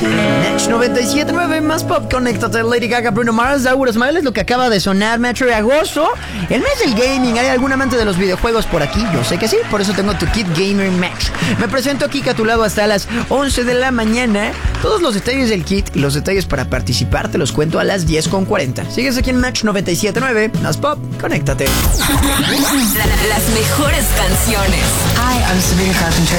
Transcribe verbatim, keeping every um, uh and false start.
Next noventa y siete punto nueve, más pop, conéctate. Lady Gaga, Bruno Mars, Daura Smile es lo que acaba de sonar. Metro y agosto, el mes del gaming. ¿Hay algún amante de los videojuegos por aquí? Yo sé que sí, por eso tengo tu Kit Gamer Max. Me presento aquí a tu lado hasta las once de la mañana. Todos los detalles del kit y los detalles para participar te los cuento a las diez con cuarenta. Sigues aquí en Match noventa y siete punto nueve, más pop, conéctate. La, las mejores canciones. Hi, I'm Sabrina Carpenter.